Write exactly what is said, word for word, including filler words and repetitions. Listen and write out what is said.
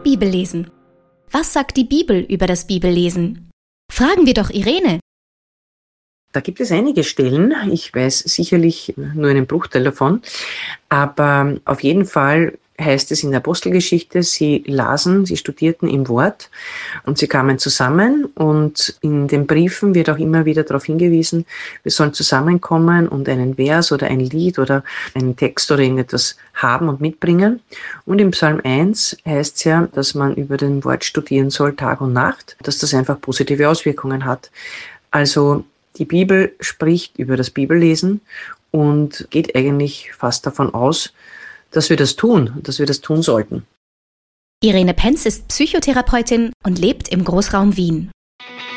Bibellesen. Was sagt die Bibel über das Bibellesen? Fragen wir doch Irene. Da gibt es einige Stellen, ich weiß sicherlich nur einen Bruchteil davon, aber auf jeden Fall heißt es in der Apostelgeschichte, sie lasen, sie studierten im Wort und sie kamen zusammen, und in den Briefen wird auch immer wieder darauf hingewiesen, wir sollen zusammenkommen und einen Vers oder ein Lied oder einen Text oder irgendetwas haben und mitbringen. Und im Psalm eins heißt es ja, dass man über den Wort studieren soll Tag und Nacht, dass das einfach positive Auswirkungen hat. Also die Bibel spricht über das Bibellesen und geht eigentlich fast davon aus, dass wir das tun, dass wir das tun sollten. Irene Penz ist Psychotherapeutin und lebt im Großraum Wien.